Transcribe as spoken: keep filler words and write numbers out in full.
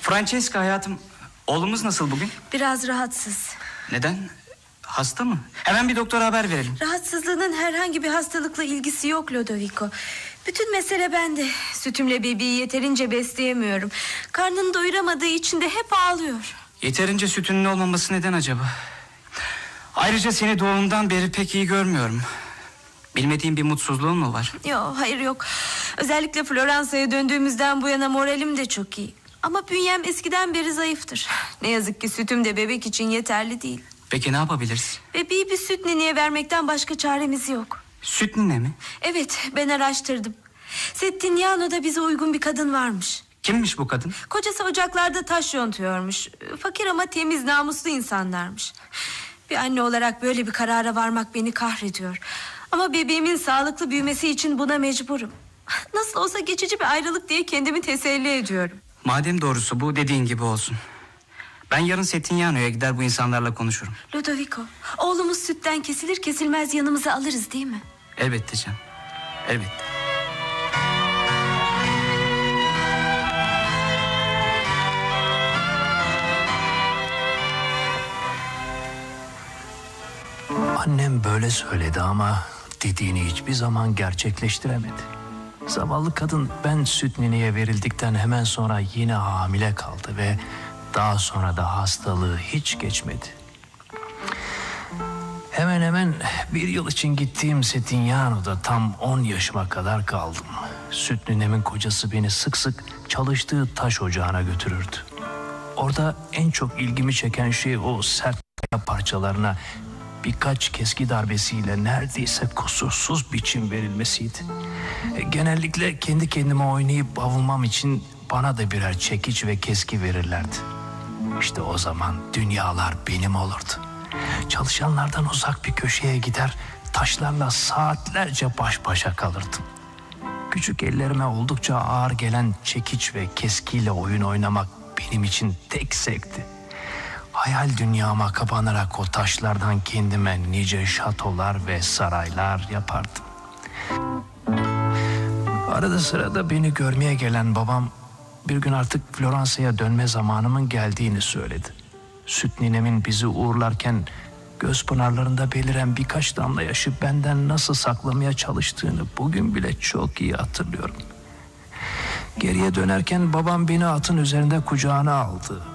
Francesca hayatım, oğlumuz nasıl bugün? Biraz rahatsız. Neden? Hasta mı? Hemen bir doktora haber verelim. Rahatsızlığının herhangi bir hastalıkla ilgisi yok Lodovico. Bütün mesele bende. Sütümle bebeği yeterince besleyemiyorum. Karnını doyuramadığı için de hep ağlıyor. Yeterince sütünün olmaması neden acaba? Ayrıca seni doğumdan beri pek iyi görmüyorum. Bilmediğin bir mutsuzluğun mu var? Yok, hayır yok. Özellikle Floransa'ya döndüğümüzden bu yana moralim de çok iyi. Ama bünyem eskiden beri zayıftır. Ne yazık ki sütüm de bebek için yeterli değil. Peki ne yapabiliriz? Bebeği bir süt nineye vermekten başka çaremiz yok. Süt nine mi? Evet, ben araştırdım. Settignano'da bize uygun bir kadın varmış. Kimmiş bu kadın? Kocası ocaklarda taş yontuyormuş. Fakir ama temiz, namuslu insanlarmış. Bir anne olarak böyle bir karara varmak beni kahrediyor. Ama bebeğimin sağlıklı büyümesi için buna mecburum. Nasıl olsa geçici bir ayrılık diye kendimi teselli ediyorum. Madem doğrusu bu, dediğin gibi olsun. Ben yarın Settignano'ya gider bu insanlarla konuşurum. Lodovico, oğlumuz sütten kesilir kesilmez yanımıza alırız değil mi? Elbette canım, elbette. Annem böyle söyledi ama dediğini hiçbir zaman gerçekleştiremedi. Zavallı kadın ben süt nineye verildikten hemen sonra yine hamile kaldı ve daha sonra da hastalığı hiç geçmedi. Hemen hemen bir yıl için gittiğim Settignano'da tam on yaşıma kadar kaldım. Süt ninemin kocası beni sık sık çalıştığı taş ocağına götürürdü. Orada en çok ilgimi çeken şey o sert kaya parçalarına birkaç keski darbesiyle neredeyse kusursuz biçim verilmesiydi. Genellikle kendi kendime oynayıp avulmam için bana da birer çekiç ve keski verirlerdi. İşte o zaman dünyalar benim olurdu. Çalışanlardan uzak bir köşeye gider, taşlarla saatlerce baş başa kalırdım. Küçük ellerime oldukça ağır gelen çekiç ve keskiyle oyun oynamak benim için tek zevkti. Hayal dünyama kapanarak o taşlardan kendime nice şatolar ve saraylar yapardım. Arada sırada beni görmeye gelen babam bir gün artık Floransa'ya dönme zamanımın geldiğini söyledi. Süt ninemin bizi uğurlarken göz pınarlarında beliren birkaç damla yaşı benden nasıl saklamaya çalıştığını bugün bile çok iyi hatırlıyorum. Geriye dönerken babam beni atın üzerinde kucağına aldı.